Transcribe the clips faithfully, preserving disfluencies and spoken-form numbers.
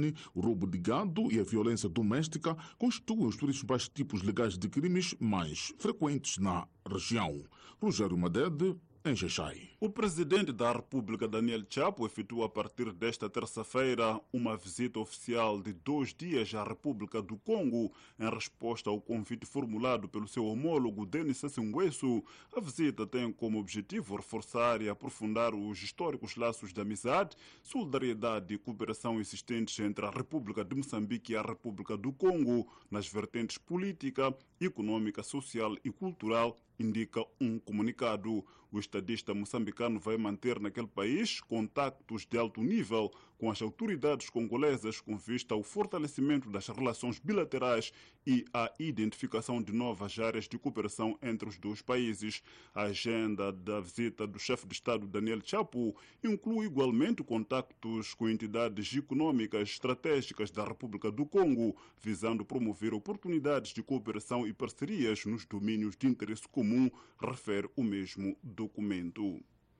O roubo de gado e a violência doméstica constituem os principais tipos legais de crimes mais frequentes na região. Rogério Madede, em Xai-Xai. O presidente da República, Daniel Chapo, efetuou a partir desta terça-feira uma visita oficial de dois dias à República do Congo, em resposta ao convite formulado pelo seu homólogo Denis Sassou Nguesso. A visita tem como objetivo reforçar e aprofundar os históricos laços de amizade, solidariedade e cooperação existentes entre a República de Moçambique e a República do Congo, nas vertentes política, econômica, social e cultural, indica um comunicado. O estadista moçambicano vai manter naquele país contactos de alto nível com as autoridades congolesas com vista ao fortalecimento das relações bilaterais e à identificação de novas áreas de cooperação entre os dois países. A agenda da visita do chefe de Estado Daniel Chapo inclui igualmente contactos com entidades econômicas estratégicas da República do Congo, visando promover oportunidades de cooperação e parcerias nos domínios de interesse comum, refere o mesmo documento.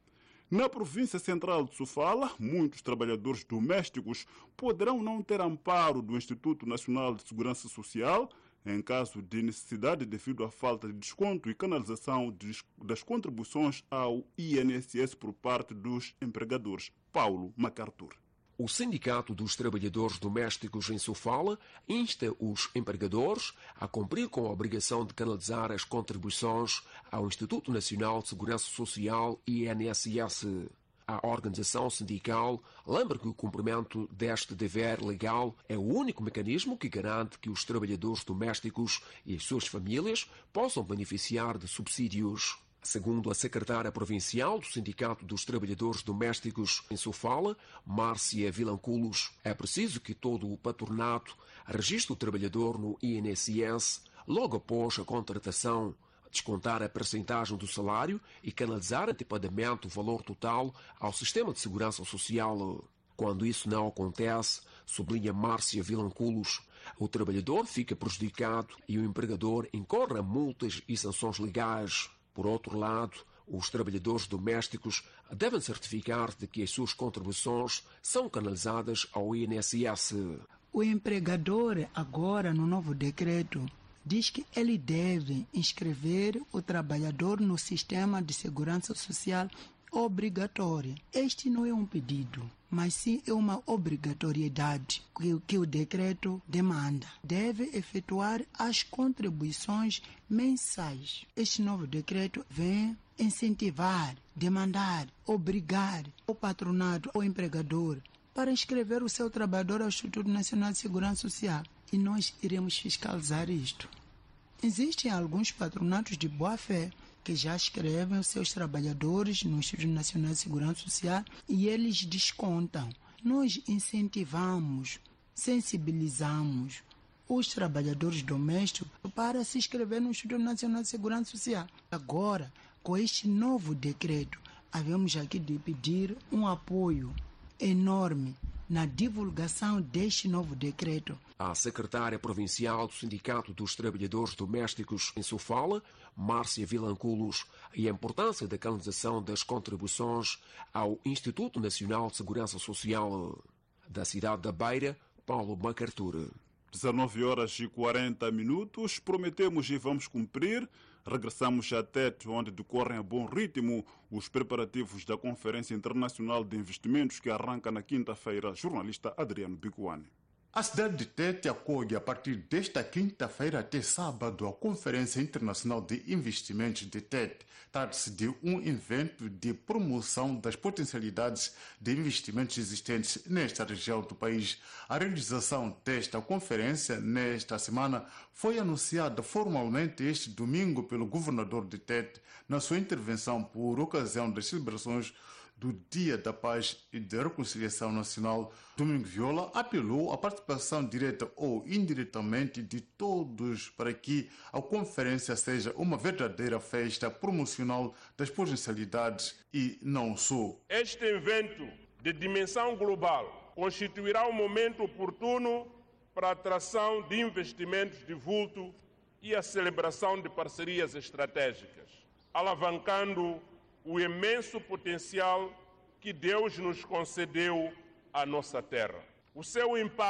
Na província central de Sofala, muitos trabalhadores domésticos poderão não ter amparo do Instituto Nacional de Segurança Social em caso de necessidade devido à falta de desconto e canalização das contribuições ao I N S S por parte dos empregadores. Paulo MacArthur. O Sindicato dos Trabalhadores Domésticos em Sofala insta os empregadores a cumprir com a obrigação de canalizar as contribuições ao Instituto Nacional de Segurança Social I N S S. A organização sindical lembra que o cumprimento deste dever legal é o único mecanismo que garante que os trabalhadores domésticos e as suas famílias possam beneficiar de subsídios. Segundo a secretária provincial do Sindicato dos Trabalhadores Domésticos em Sofala, Márcia Vilanculos, é preciso que todo o patronato registre o trabalhador no I N S S logo após a contratação, descontar a percentagem do salário e canalizar antecipadamente o valor total ao Sistema de Segurança Social. Quando isso não acontece, sublinha Márcia Vilanculos, o trabalhador fica prejudicado e o empregador incorre a multas e sanções legais. Por outro lado, os trabalhadores domésticos devem certificar de que as suas contribuições são canalizadas ao I N S S. O empregador, agora no novo decreto, diz que ele deve inscrever o trabalhador no sistema de segurança social obrigatória. Este não é um pedido, mas sim é uma obrigatoriedade que, que o decreto demanda. Deve efetuar as contribuições mensais. Este novo decreto vem incentivar, demandar, obrigar o patronato ou empregador para inscrever o seu trabalhador ao Instituto Nacional de Segurança Social. E nós iremos fiscalizar isto. Existem alguns patronatos de boa-fé que já escrevem os seus trabalhadores no Instituto Nacional de Segurança Social e eles descontam. Nós incentivamos, sensibilizamos os trabalhadores domésticos para se inscrever no Instituto Nacional de Segurança Social. Agora, com este novo decreto, havemos aqui de pedir um apoio enorme na divulgação deste novo decreto. A secretária provincial do Sindicato dos Trabalhadores Domésticos em Sofala, Márcia Vilanculos, e a importância da canalização das contribuições ao Instituto Nacional de Segurança Social. Da cidade da Beira, Paulo MacArthur. dezenove horas e quarenta minutos, prometemos e vamos cumprir. Regressamos a Tete, onde decorrem a bom ritmo os preparativos da Conferência Internacional de Investimentos que arranca na quinta-feira. Jornalista Adriano Bicuane. A cidade de Tete acolhe a partir desta quinta-feira até sábado a Conferência Internacional de Investimentos de Tete. Trata-se de um evento de promoção das potencialidades de investimentos existentes nesta região do país. A realização desta conferência nesta semana foi anunciada formalmente este domingo pelo governador de Tete na sua intervenção por ocasião das celebrações do Dia da Paz e da Reconciliação Nacional. Domingo Viola apelou à participação direta ou indiretamente de todos para que a conferência seja uma verdadeira festa promocional das potencialidades e não só. Este evento de dimensão global constituirá um momento oportuno para a atração de investimentos de vulto e a celebração de parcerias estratégicas, alavancando o imenso potencial que Deus nos concedeu à nossa terra. O seu impacto